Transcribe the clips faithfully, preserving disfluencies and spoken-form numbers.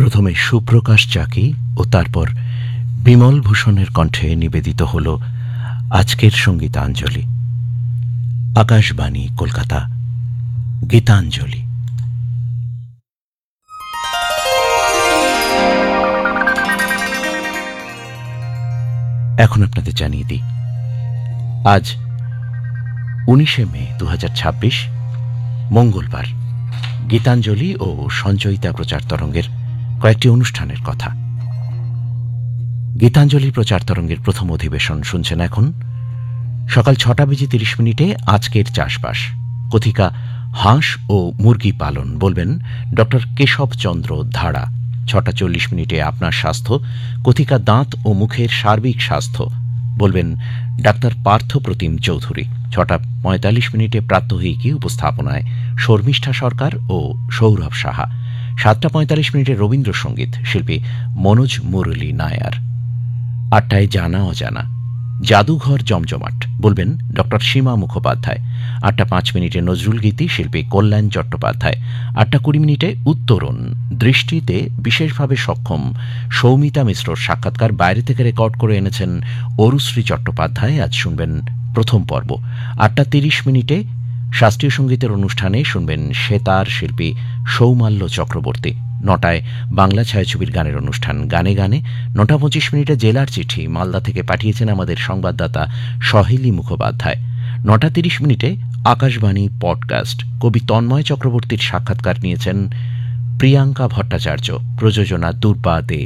প্রথমে সুপ্রকাশ চাকি ও তারপর বিমল ভূষণের কণ্ঠে নিবেদিত হল আজকের সঙ্গীতাঞ্জলি। আকাশবাণী কলকাতা, গীতাঞ্জলি। এখন আপনাদের জানিয়ে দিই, আজ উনিশে মে দু হাজার ছাব্বিশ মঙ্গলবার গীতাঞ্জলি ও সঞ্চয়িতা প্রচার তরঙ্গের কয়েকটি অনুষ্ঠানের কথা। গীতাঞ্জলি প্রচার তরঙ্গের প্রথম অধিবেশন শুনছেন এখন। সকাল ছটা বেজে তিরিশ মিনিটে আজকের চাষবাস, কথিকা হাঁস ও মুরগি পালন বলবেন ডক্টর কেশব চন্দ্র ধাড়া। ছটা চল্লিশ মিনিটে আপনার স্বাস্থ্য, কথিকা দাঁত ও মুখের সার্বিক স্বাস্থ্য বলবেন ডাক্তার পার্থ প্রতিম চৌধুরী। ছটা পঁয়তাল্লিশ মিনিটে প্রাত্যহিকী, উপস্থাপনায় শর্মিষ্ঠা সরকার ও সৌরভ সাহা। সাতটা পঁয়তাল্লিশ মিনিটে রবীন্দ্রসঙ্গীত, শিল্পী মনোজ মুরলী নায়ার। আটটায় জানা অজানা, জাদুঘর জমজমাট বলবেন ডক্টর সীমা মুখোপাধ্যায়। আটটা পাঁচ মিনিটে নজরুল গীতি, শিল্পী কল্যাণ চট্টোপাধ্যায়। আটটা কুড়ি মিনিটে উত্তরণ, দৃষ্টিতে বিশেষভাবে সক্ষম সৌমিতা মিশ্রর সাক্ষাৎকার বাইরে থেকে রেকর্ড করে এনেছেন অরুশ্রী চট্টোপাধ্যায়। আজ শুনবেন প্রথম পর্ব। আটটা তিরিশ মিনিটে শাস্ত্রীয় সঙ্গীতের অনুষ্ঠানে শুনবেন সেতার শিল্পী সৌমাল্য চক্রবর্তী। নটায় বাংলা ছায়াছবির গানের অনুষ্ঠান গানে গানে। নটা পঁচিশ মিনিটে জেলার চিঠি মালদা থেকে পাঠিয়েছেন আমাদের সংবাদদাতা সহেলি মুখোপাধ্যায়। নটা তিরিশ মিনিটে আকাশবাণী পডকাস্ট, কবি তন্ময় চক্রবর্তীর সাক্ষাৎকার নিয়েছেন প্রিয়াঙ্কা ভট্টাচার্য, প্রযোজনা দুর্বা দে।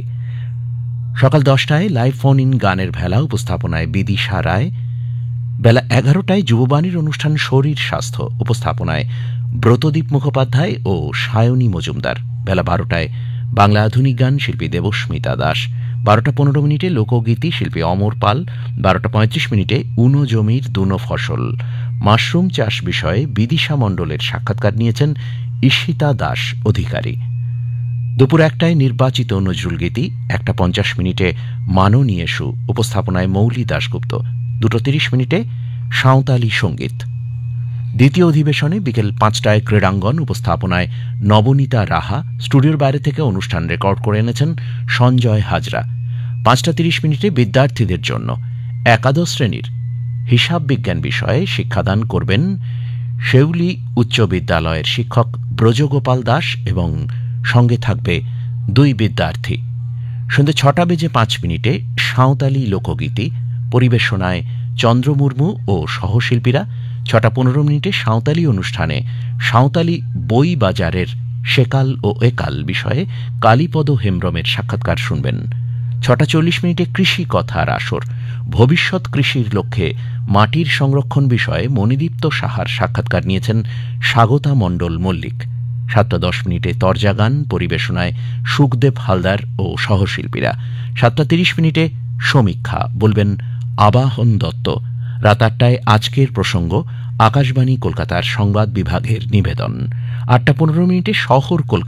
সকাল দশটায় লাইভ ফোন ইন গানের ভেলা, উপস্থাপনায় বিদিশা রায়। বেলা এগারোটায় যুববাণীর অনুষ্ঠান শরীর স্বাস্থ্য, উপস্থাপনায় ব্রতদীপ মুখোপাধ্যায় ও সায়নী মজুমদার। বেলা বারোটায় বাংলা আধুনিক গান, শিল্পী দেবস্মিতা দাস। বারোটা পনেরো মিনিটে লোকগীতি, শিল্পী অমর পাল। বারোটা পঁয়ত্রিশ মিনিটে উনো জমির দুনো ফসল, মাশরুম চাষ বিষয়ে বিদিশা মণ্ডলের সাক্ষাৎকার নিয়েছেন ঈশিতা দাস অধিকারী। দুপুর একটায় নির্বাচিত নজরুল গীতি। একটা পঞ্চাশ মিনিটে মাননীয়েশু, উপস্থাপনায় মৌলি দাশগুপ্ত। দুটো তিরিশ মিনিটে সাঁওতালি সঙ্গীত। দ্বিতীয় অধিবেশনে বিকেল পাঁচটায় ক্রীড়াঙ্গন, উপস্থাপনায় নবনীতা রাহা। স্টুডিওর বাইরে থেকে অনুষ্ঠান রেকর্ড করে এনেছেন সঞ্জয় হাজরা। পাঁচটা তিরিশ মিনিটে বিদ্যার্থীদের জন্য একাদশ শ্রেণীর হিসাব বিজ্ঞান বিষয়ে শিক্ষাদান করবেন শেউলি উচ্চ বিদ্যালয়ের শিক্ষক ব্রজগোপাল দাস এবং সঙ্গে থাকবে দুই বিদ্যার্থী। সন্ধ্যে ছটা বেজে পাঁচ মিনিটে সাঁওতালি লোকগীতি, পরিবেশনায় চন্দ্র মুর্মু ও সহশিল্পীরা। ছটা পনেরো মিনিটে সাঁওতালি অনুষ্ঠানে সাঁওতালি বই বাজারের সেকাল ও একাল বিষয়ে কালীপদ হেমব্রমের সাক্ষাৎকার শুনবেন। ছটা চল্লিশ মিনিটে কৃষি কথার আসর, ভবিষ্যৎ কৃষির লক্ষ্যে মাটির সংরক্ষণ বিষয়ে মণিদীপ্ত সাহার সাক্ষাৎকার নিয়েছেন স্বাগতা মণ্ডল মল্লিক। সাতটা দশ মিনিটে তরজা গান, পরিবেশনায় সুখদেব হালদার ও সহশিল্পীরা। সাতটা তিরিশ মিনিটে সমীক্ষা বলবেন আবাহন দত্ত। রাত আটটায় আজকের প্রসঙ্গ, আকাশবাণী কলকাতার সংবাদ বিভাগের নিবেদন। আটটা পনেরো মিনিটে শহর কলকাতা